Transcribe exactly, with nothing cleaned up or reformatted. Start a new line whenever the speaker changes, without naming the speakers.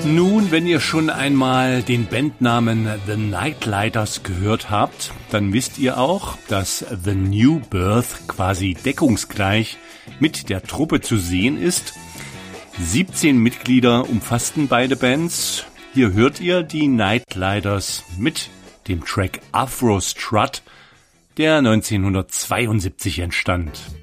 Nun, wenn ihr schon einmal den Bandnamen The Nightlighters gehört habt, dann wisst ihr auch, dass The New Birth quasi deckungsgleich mit der Truppe zu sehen ist. siebzehn Mitglieder umfassten beide Bands. Hier hört ihr die Nightlighters mit dem Track Afro Strut, der neunzehnhundertzweiundsiebzig entstand.